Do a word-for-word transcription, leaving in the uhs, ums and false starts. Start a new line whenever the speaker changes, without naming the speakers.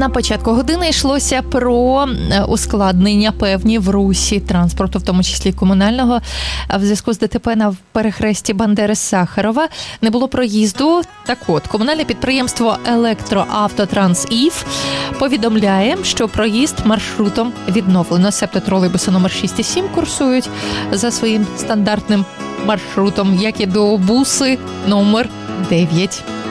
На початку години йшлося про ускладнення певні в русі транспорту, в тому числі комунального, в зв'язку з ДТП на перехресті Бандери-Сахарова. Не було проїзду. Так от, комунальне підприємство «Електроавтотранс-ІФ» повідомляє, що проїзд маршрутом відновлено. Себто тролейбуси номер шість і сім курсують за своїм стандартним маршрутом, як і довбуси номер дев'ять.